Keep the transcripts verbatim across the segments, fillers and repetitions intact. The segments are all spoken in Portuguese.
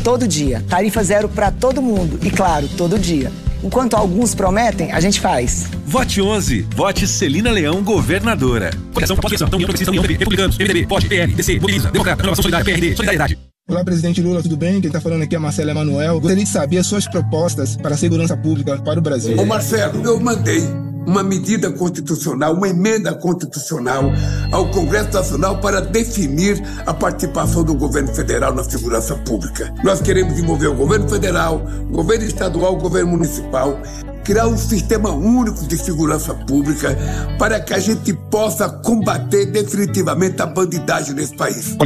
todo dia. Tarifa zero para todo mundo e, claro, todo dia. Enquanto alguns prometem, a gente faz. Vote onze. Vote Celina Leão, governadora. Coligação, Coligação, União Progressista, União, Republicanos, P M D B, P O D, P L, D C, Mobiliza, Democrata, Renovação Solidária, P R D, Solidariedade. Olá, presidente Lula, tudo bem? Quem está falando aqui é Marcelo Emanuel. Gostaria de saber as suas propostas para a segurança pública para o Brasil. Ô Marcelo, eu mandei uma medida constitucional, uma emenda constitucional ao Congresso Nacional para definir a participação do governo federal na segurança pública. Nós queremos envolver o governo federal, o governo estadual, o governo municipal, criar um sistema único de segurança pública para que a gente possa combater definitivamente a bandidagem nesse país.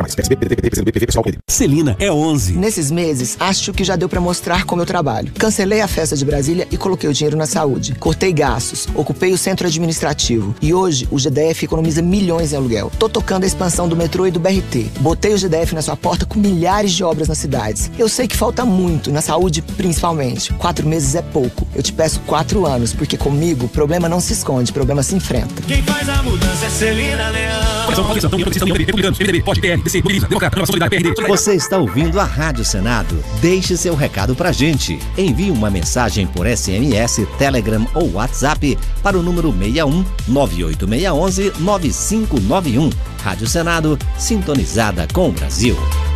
Celina é onze. Nesses meses, acho que já deu para mostrar como eu trabalho. Cancelei a festa de Brasília e coloquei o dinheiro na saúde. Cortei gastos, ocupei o centro administrativo. E hoje, o G D F economiza milhões em aluguel. Tô tocando a expansão do metrô e do B R T. Botei o G D F na sua porta com milhares de obras nas cidades. Eu sei que falta muito, na saúde principalmente. Quatro meses é pouco. Eu te peço quatro anos, porque comigo, problema não se esconde, problema se enfrenta. Quem faz a mudança é Celina Leão. Você está ouvindo a Rádio Senado? Deixe seu recado pra gente. Envie uma mensagem por S M S, Telegram ou WhatsApp para o número seis um nove oito seis um um nove cinco nove um. Rádio Senado, sintonizada com o Brasil.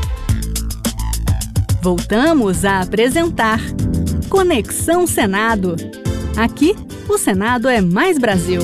Voltamos a apresentar Conexão Senado. Aqui, o Senado é mais Brasil.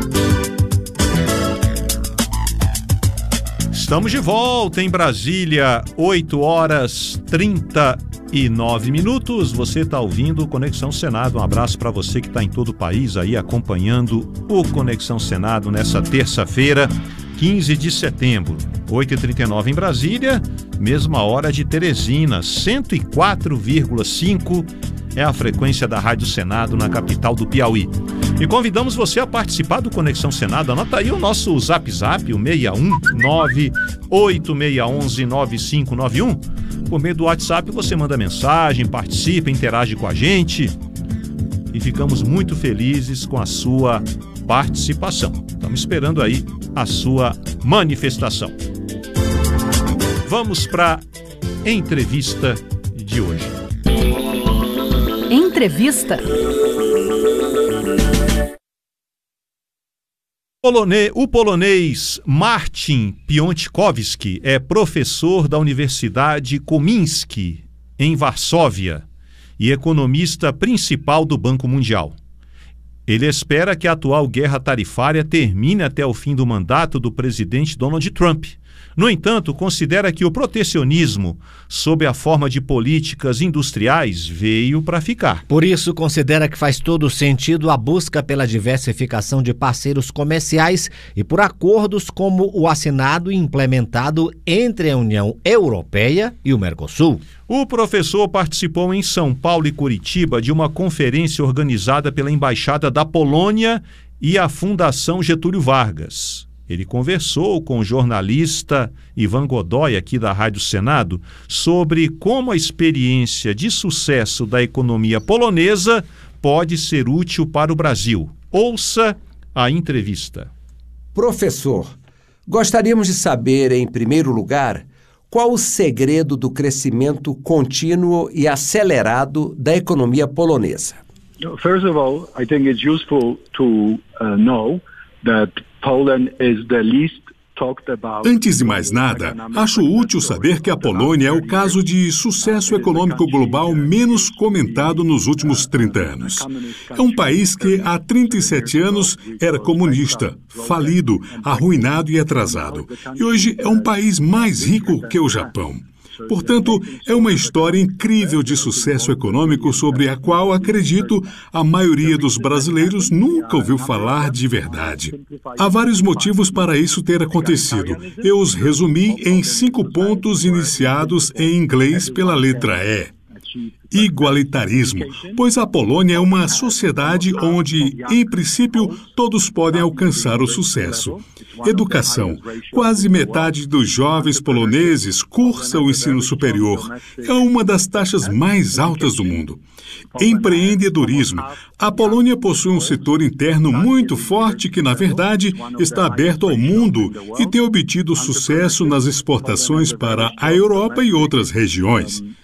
Estamos de volta em Brasília, oito horas e trinta e nove minutos. Você está ouvindo o Conexão Senado. Um abraço para você que está em todo o país aí acompanhando o Conexão Senado nessa terça-feira, quinze de setembro, oito e trinta e nove em Brasília, mesma hora de Teresina, cento e quatro vírgula cinco é a frequência da Rádio Senado na capital do Piauí. E convidamos você a participar do Conexão Senado. Anota aí o nosso Zap Zap, o seis um nove oito seis um um nove cinco nove um. Por meio do WhatsApp você manda mensagem, participa, interage com a gente. E ficamos muito felizes com a sua participação. Estamos esperando aí a sua manifestação. Vamos para a entrevista de hoje. Entrevista. O polonês Marcin Piontkowski é professor da Universidade Komiński, em Varsóvia, e economista principal do Banco Mundial. Ele espera que a atual guerra tarifária termine até o fim do mandato do presidente Donald Trump. No entanto, considera que o protecionismo, sob a forma de políticas industriais, veio para ficar. Por isso, considera que faz todo sentido a busca pela diversificação de parceiros comerciais e por acordos como o assinado e implementado entre a União Europeia e o Mercosul. O professor participou em São Paulo e Curitiba de uma conferência organizada pela Embaixada da Polônia e a Fundação Getúlio Vargas. Ele conversou com o jornalista Ivan Godoy, aqui da Rádio Senado, sobre como a experiência de sucesso da economia polonesa pode ser útil para o Brasil. Ouça a entrevista. Professor, gostaríamos de saber, em primeiro lugar, qual o segredo do crescimento contínuo e acelerado da economia polonesa. First of all, I think it's useful to uh, know that Poland is the least talked about. Antes de mais nada, acho útil saber que a Polônia é o caso de sucesso econômico global menos comentado nos últimos trinta anos. É um país que há trinta e sete anos era comunista, falido, arruinado e atrasado. E hoje é um país mais rico que o Japão. Portanto, é uma história incrível de sucesso econômico sobre a qual, acredito, a maioria dos brasileiros nunca ouviu falar de verdade. Há vários motivos para isso ter acontecido. Eu os resumi em cinco pontos iniciados em inglês pela letra E. Igualitarismo, pois a Polônia é uma sociedade onde, em princípio, todos podem alcançar o sucesso. Educação. Quase metade dos jovens poloneses cursa o ensino superior. É uma das taxas mais altas do mundo. Empreendedorismo. A Polônia possui um setor interno muito forte que, na verdade, está aberto ao mundo e tem obtido sucesso nas exportações para a Europa e outras regiões.